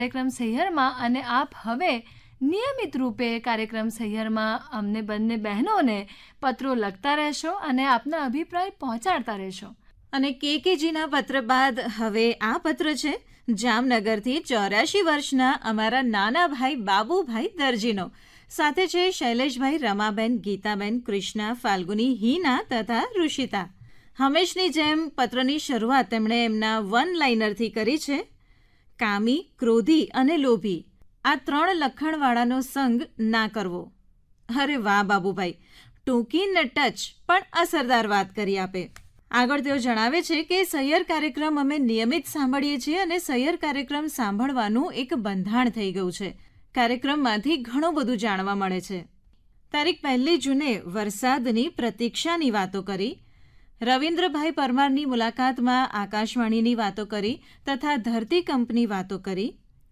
કાર્યક્રમ સહિયરમાં અને આપ હવે નિયમિત રૂપે કાર્યક્રમ સહિયરમાં અમને બંને બહેનોને પત્રો લખતા રહેશો અને આપના અભિપ્રાય પહોંચાડતા રહેશો. અને કેકેજીના પત્ર બાદ હવે આ પત્ર છે જામનગરથી 84 વર્ષના અમારા નાના ભાઈ બાબુભાઈ દરજીનો. સાથે છે શૈલેષભાઈ, રમાબેન, ગીતાબેન, કૃષ્ણા, ફાલ્ગુની, હિના તથા ઋષિતા. હંમેશની જેમ પત્રની શરૂઆત તેમણે એમના વન લાઇનરથી કરી છે. કામી, ક્રોધી અને લોભી આ 3 લખણવાળાનો સંગ ના કરવો. અરે વાહ બાબુભાઈ, ટૂંકી ને ટચ પણ અસરદાર વાત કરી આપે. આગળ તેઓ જણાવે છે કે સહિયર કાર્યક્રમ અમે નિયમિત સાંભળીએ છીએ અને સહિયર કાર્યક્રમ સાંભળવાનું એક બંધાણ થઈ ગયું છે. કાર્યક્રમમાંથી ઘણું બધું જાણવા મળે છે. તારીખ 1 જૂને વરસાદની પ્રતીક્ષાની વાતો કરી, રવિન્દ્રભાઈ પરમારની મુલાકાતમાં આકાશવાણીની વાતો કરી તથા ધરતીકંપની વાતો કરી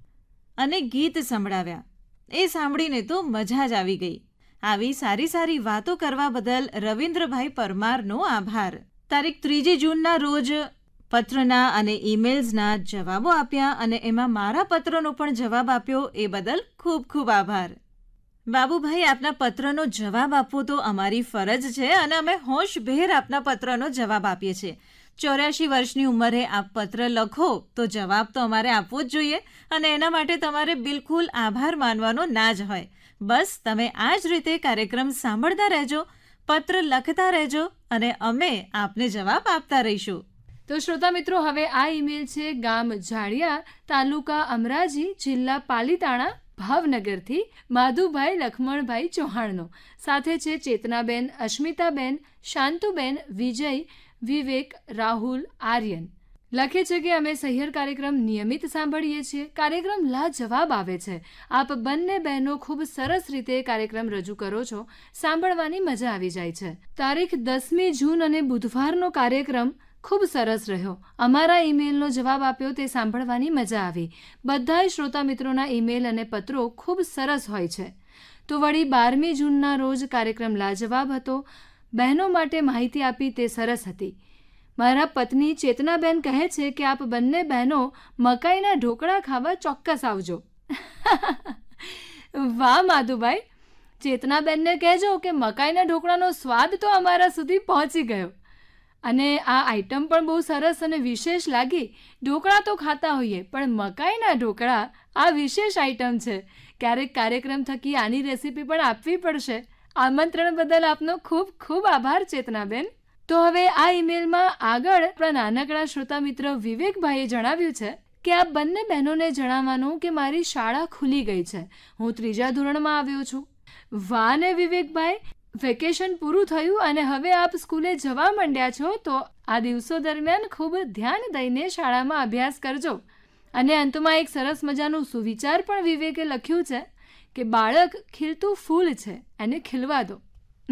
અને ગીત સંભળાવ્યા. એ સાંભળીને તો મજા જ આવી ગઈ. આવી સારી સારી વાતો કરવા બદલ રવિન્દ્રભાઈ પરમારનો આભાર. તારીખ 3 જૂનના રોજ પત્રના અને ઈમેલ્સના જવાબો આપ્યા અને એમાં મારા પત્રનો પણ જવાબ આપ્યો. એ બદલ ખૂબ ખૂબ આભાર. બાબુભાઈ, આપના પત્રનો જવાબ આપવો તો અમારી ફરજ છે અને અમે હોશભેર આપના પત્રનો જવાબ આપીએ છીએ. 84 વર્ષની ઉંમરે આપ પત્ર લખો તો જવાબ તો અમારે આપવો જ જોઈએ અને એના માટે તમારે બિલકુલ આભાર માનવાનો ના જ હોય. બસ તમે આ જ રીતે કાર્યક્રમ સાંભળતા રહેજો, પત્ર લખતા રહેજો અને અમે આપને જવાબ આપતા રહીશું. તો શ્રોતા મિત્રો, હવે આ ઈમેલ છે ગામ ઝાડિયા, તાલુકા અમરાજી, જિલ્લા પાલીતાણા, ભાવનગરથી માધુભાઈ લખમણભાઈ ચૌહાણનો. સાથે છે ચેતનાબેન, અસ્મિતાબેન, શાંતુબેન, વિજય, વિવેક, રાહુલ, આર્યન. લખે છે કે અમે સહિયર કાર્યક્રમ નિયમિત સાંભળીએ છીએ. કાર્યક્રમ લાજવાબ આવે છે. આપ બંને બહેનો ખૂબ સરસ રીતે કાર્યક્રમ રજૂ કરો છો. સાંભળવાની મજા આવી જાય છે. તારીખ 10 જૂન અને બુધવારનો કાર્યક્રમ ખૂબ સરસ રહ્યો. અમારા ઈમેલનો જવાબ આપ્યો તે સાંભળવાની મજા આવી. બધાય શ્રોતા મિત્રોના ઈમેલ અને પત્રો ખૂબ સરસ હોય છે. તો વળી 12 જૂનના રોજ કાર્યક્રમ લાજવાબ હતો. બહેનો માટે માહિતી આપી તે સરસ હતી. મારા પત્ની ચેતનાબેન કહે છે કે આપ બંને બહેનો મકાઈના ઢોકળા ખાવા ચોક્કસ આવજો. વાહ માધુભાઈ, ચેતનાબેનને કહેજો કે મકાઈના ઢોકળાનો સ્વાદ તો અમારા સુધી પહોંચી ગયો અને આ આઈટમ પણ બહુ સરસ અને વિશેષ લાગી. ઢોકળા તો ખાતા હોઈએ પણ મકાઈના ઢોકળા આ વિશેષ આઈટમ છે. ક્યારેક કાર્યક્રમ થકી આની રેસીપી પણ આપવી પડશે. આમંત્રણ બદલ આપનો ખૂબ ખૂબ આભાર ચેતનાબેન. તો હવે આ ઈમેલમાં આગળ આપણા નાનકડા શ્રોતા મિત્ર વિવેકભાઈએ જણાવ્યું છે કે આ બંને બહેનોને જણાવવાનું કે મારી શાળા ખુલી ગઈ છે. હું 3જા ધોરણમાં આવ્યો છું. વાહ ને વિવેકભાઈ, વેકેશન પૂરું થયું અને હવે આપ સ્કૂલે જવા માંડ્યા છો તો આ દિવસો દરમિયાન ખૂબ ધ્યાન દઈને શાળામાં અભ્યાસ કરજો. અને અંતમાં એક સરસ મજાનું સુવિચાર પણ વિવેકે લખ્યું છે કે બાળક ખીલતું ફૂલ છે, એને ખીલવા દો.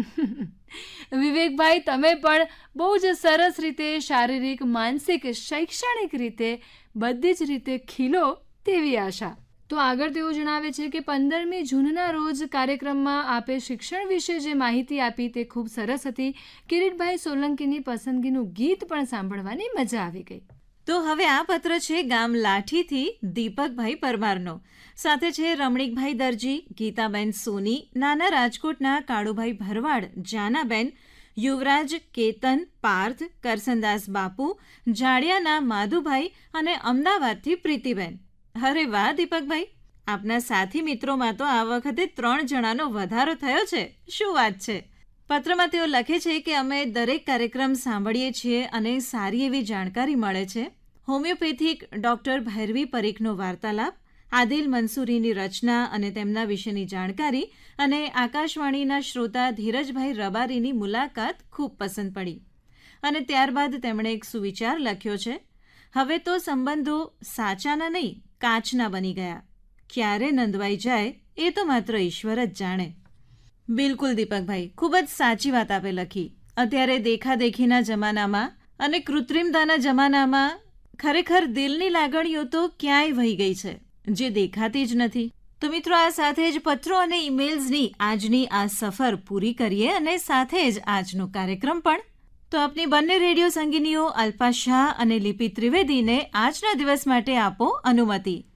વિવેકભાઈ, તમે પણ બહુ જ સરસ રીતે શારીરિક, માનસિક, શૈક્ષણિક રીતે બધી જ રીતે ખીલો તેવી આશા. તો આગળ તેઓ જણાવે છે કે 15 જૂનના રોજ કાર્યક્રમમાં આપે શિક્ષણ વિશે જે માહિતી આપી તે ખૂબ સરસ હતી. કિરીટભાઈ સોલંકીની પસંદગીનું ગીત પણ સાંભળવાની મજા આવી ગઈ. તો હવે આ પત્ર છે ગામ લાઠીથી દીપકભાઈ પરમારનો. સાથે છે રમણીકભાઈ દરજી, ગીતાબેન સોની, નાના રાજકોટના કાળુભાઈ ભરવાડ, જાનાબેન, યુવરાજ, કેતન, પાર્થ, કરસનદાસ બાપુ, ઝાડિયાના માધુભાઈ અને અમદાવાદથી પ્રીતિબેન. અરે વાહ દીપકભાઈ, આપના સાથી મિત્રોમાં તો આ વખતે 3 જણાનો વધારો થયો છે. શું વાત છે. પત્રમાં તેઓ લખે છે કે અમે દરેક કાર્યક્રમ સાંભળીએ છીએ અને સારી એવી જાણકારી મળે છે. હોમિયોપેથિક ડૉક્ટર ભૈરવી પરીખનો વાર્તાલાપ, આદિલ મંસૂરીની રચના અને તેમના વિશેની જાણકારી અને આકાશવાણીના શ્રોતા ધીરજભાઈ રબારીની મુલાકાત ખૂબ પસંદ પડી. અને ત્યારબાદ તેમણે એક સુવિચાર લખ્યો છે, હવે તો સંબંધો સાચાના નહીં કાચના બની ગયા. ક્યારે નંદવાઈ જાય એ તો માત્ર ઈશ્વર જ જાણે. બિલકુલ દીપકભાઈ, ખૂબ જ સાચી વાત આપે લખી. અત્યારે દેખાદેખીના જમાનામાં અને કૃત્રિમતાના જમાનામાં ખરેખર દિલની લાગણીઓ તો ક્યાંય વહી ગઈ છે, જે દેખાતી જ નથી. તો મિત્રો, આ સાથે જ પત્રો અને ઈમેલ્સની આજની આ સફર પૂરી કરીએ અને સાથે જ આજનો કાર્યક્રમ પણ. તો આપની બંને રેડિયો સંગીનીઓ અલ્પા શાહ અને લિપિ ત્રિવેદીને આજના દિવસ માટે આપો અનુમતિ.